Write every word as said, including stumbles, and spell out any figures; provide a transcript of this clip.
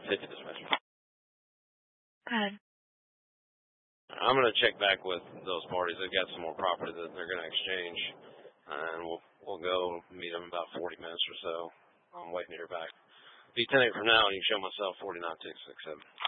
fifty dispatcher. Go ahead. I'm going to check back with those parties. They've got some more property that they're going to exchange, and we'll we'll go meet them in about forty minutes or so. I'm waiting to hear back. Be ten eight from now, and you can show myself forty-nine six six seven.